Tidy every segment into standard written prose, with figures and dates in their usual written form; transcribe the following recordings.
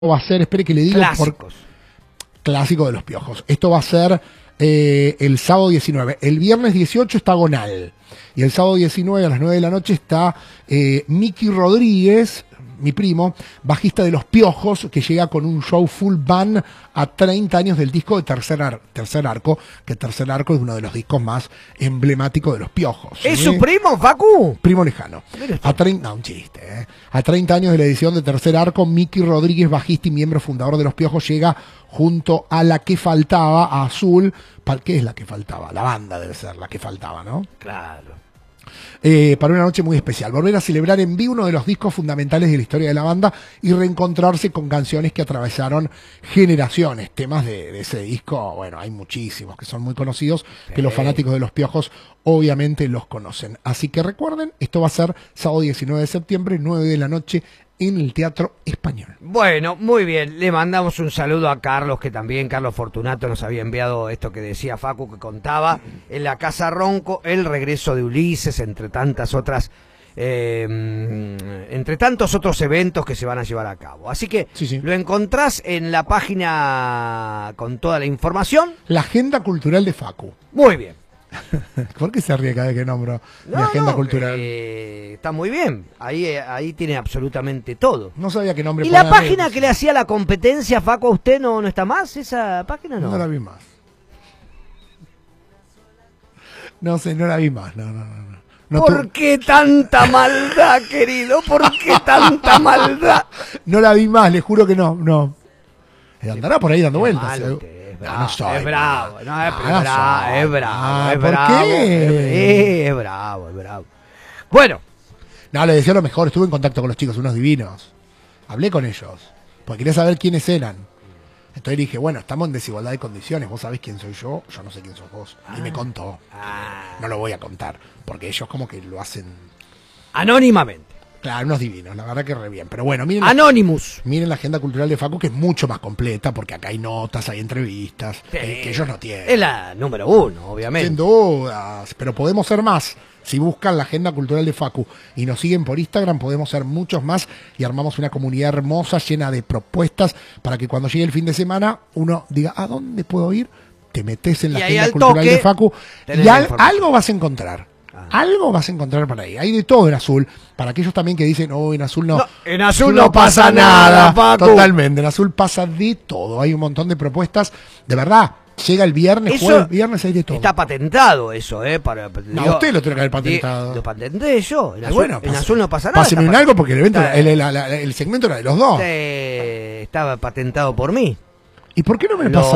va a ser, espere que le digo, Clásicos. Clásico de los Piojos. Esto va a ser el sábado 19. El viernes 18 está Gonal. Y el sábado 19 a las 9 de la noche está Miki Rodríguez, mi primo, bajista de Los Piojos, que llega con un show full band a 30 años del disco de Tercer Arco, que Tercer Arco es uno de los discos más emblemáticos de Los Piojos. ¿Es su primo, Facu? Primo lejano. No, un chiste, ¿eh? A 30 años de la edición de Tercer Arco, Miki Rodríguez, bajista y miembro fundador de Los Piojos, llega junto a La Que Faltaba, a Azul. ¿Qué es La Que Faltaba? La banda debe ser La Que Faltaba, ¿no? Claro. Para una noche muy especial. Volver a celebrar en vivo uno de los discos fundamentales de la historia de la banda y reencontrarse con canciones que atravesaron generaciones. Temas de ese disco, bueno, hay muchísimos que son muy conocidos, que los fanáticos de Los Piojos obviamente los conocen. Así que recuerden, esto va a ser sábado 19 de septiembre, 9 de la noche, en el Teatro Español. Bueno, muy bien. Le mandamos un saludo a Carlos, que también, Carlos Fortunato, nos había enviado esto que decía Facu, que contaba en la Casa Ronco, el regreso de Ulises, entre tantas otras, entre tantos otros eventos que se van a llevar a cabo. Así que sí. Lo encontrás en la página con toda la información. La Agenda Cultural de Facu. Muy bien. ¿Por qué se ríe cada vez que nombro mi agenda cultural? Está muy bien. Ahí tiene absolutamente todo. No sabía qué nombre. ¿Y la página que le hacía la competencia, Facu, a usted no está más? ¿Esa página no? No la vi más. No sé, no la vi más. No ¿Por qué tanta maldad, querido? ¿Por qué tanta maldad? No la vi más, le juro que no. Andará por ahí dando vueltas. Es bravo. Es bravo. Bueno. No, le decía lo mejor, estuve en contacto con los chicos, unos divinos. Hablé con ellos, porque quería saber quiénes eran. Entonces dije, bueno, estamos en desigualdad de condiciones, vos sabés quién soy yo no sé quién sos vos. Y me contó. No lo voy a contar, porque ellos como que lo hacen anónimamente. Claro, unos divinos, la verdad que re bien. Pero bueno, miren Anonymous. Miren la agenda cultural de Facu, que es mucho más completa, porque acá hay notas, hay entrevistas, que ellos no tienen. Es la número uno, obviamente. Sin dudas, pero podemos ser más. Si buscan la agenda cultural de Facu y nos siguen por Instagram, podemos ser muchos más y armamos una comunidad hermosa, llena de propuestas, para que cuando llegue el fin de semana, uno diga, ¿a dónde puedo ir? Te metes en la agenda cultural de Facu y algo vas a encontrar. Algo vas a encontrar por ahí. Hay de todo en Azul. Para aquellos también que dicen, en Azul no. En Azul no pasa nada, Facu. Totalmente. En Azul pasa de todo. Hay un montón de propuestas. De verdad, llega el viernes, jueves, viernes hay de todo. Usted lo tiene que haber patentado. Lo patenté yo. En Azul no pasa nada. Pásenme un algo porque el evento, el segmento era de los dos. Estaba patentado por mí. ¿Y por qué no me pasa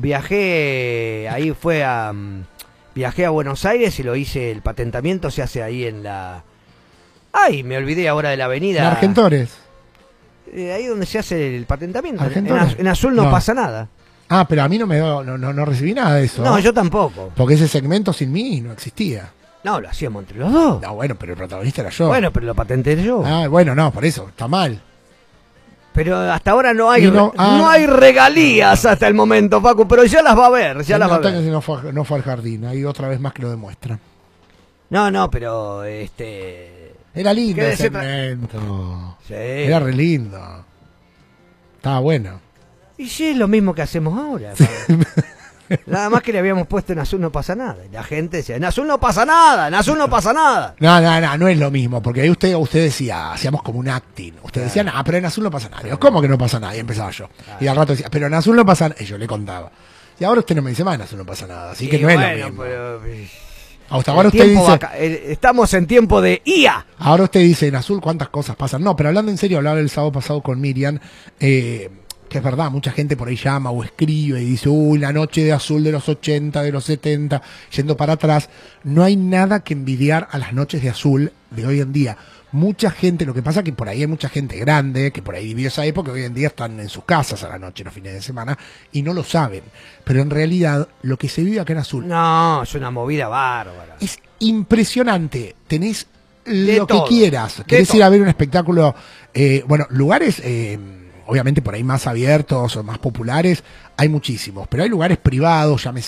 Viajé a Buenos Aires y lo hice, el patentamiento se hace ahí en la... Ay, me olvidé ahora de la avenida. ¿En Argentores? Ahí donde se hace el patentamiento. En Azul no pasa nada. Ah, pero a mí no recibí nada de eso. No, yo tampoco. Porque ese segmento sin mí no existía. No, lo hacíamos entre los dos. No, bueno, pero el protagonista era yo. Bueno, pero lo patenté yo. Ah, bueno, no, por eso, está mal. Pero hasta ahora no hay regalías hasta el momento, Facu, pero ya las va a ver, No fue al jardín, ahí otra vez más que lo demuestra. No, pero era lindo ese segmento. Sí. Era re lindo. Estaba bueno. Y sí, es lo mismo que hacemos ahora. Nada más que le habíamos puesto en Azul no pasa nada. Y la gente decía, en Azul no pasa nada, en Azul no pasa nada. No es lo mismo, porque ahí usted decía, hacíamos como un acting. Usted decía, pero en Azul no pasa nada. Digo, ¿cómo que no pasa nada? Y empezaba yo. Y al rato decía, pero en Azul no pasa nada. Y yo le contaba. Y ahora usted no me dice más, en Azul no pasa nada. Así que no es lo mismo. Pero... Hasta ahora usted dice... Estamos en tiempo de IA. Ahora usted dice, en Azul, ¿cuántas cosas pasan? No, pero hablando en serio, hablaba el sábado pasado con Miriam, que es verdad, mucha gente por ahí llama o escribe y dice, la noche de Azul de los 80, de los 70, yendo para atrás. No hay nada que envidiar a las noches de Azul de hoy en día. Mucha gente, lo que pasa es que por ahí hay mucha gente grande, que por ahí vivió esa época, hoy en día están en sus casas a la noche, los fines de semana, y no lo saben. Pero en realidad, lo que se vive acá en Azul... No, es una movida bárbara. Es impresionante. Tenés lo que quieras. Querés ir a ver un espectáculo, lugares... obviamente por ahí más abiertos o más populares, hay muchísimos, pero hay lugares privados, llámese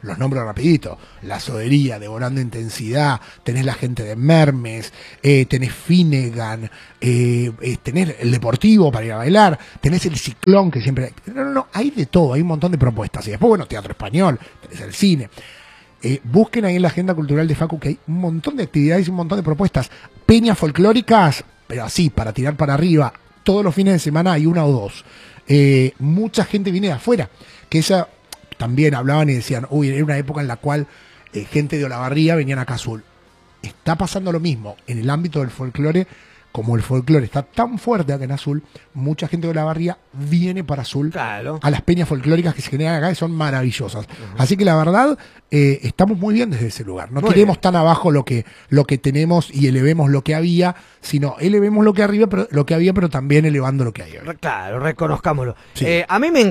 los nombro rapidito, La Sodería, Devorando Intensidad, tenés la gente de Mermes, tenés Finnegan, tenés el Deportivo para ir a bailar, tenés el Ciclón que siempre... No, hay de todo, hay un montón de propuestas. Y después, bueno, teatro español, tenés el cine. Busquen ahí en la agenda cultural de Facu que hay un montón de actividades y un montón de propuestas. Peñas folclóricas, pero así, para tirar para arriba, todos los fines de semana hay una o dos. Mucha gente viene de afuera, que esa también hablaban y decían, uy, era una época en la cual gente de Olavarría venían acá a Azul. Está pasando lo mismo en el ámbito del folclore. Como el folclore está tan fuerte acá en Azul, mucha gente de Olavarría viene para Azul, claro, a las peñas folclóricas que se generan acá, que son maravillosas. Así que la verdad, estamos muy bien desde ese lugar. No Muy queremos bien. tan abajo lo que tenemos y elevemos lo que había, sino elevemos lo que había, pero también elevando lo que hay. Claro, reconozcámoslo. Sí. A mí me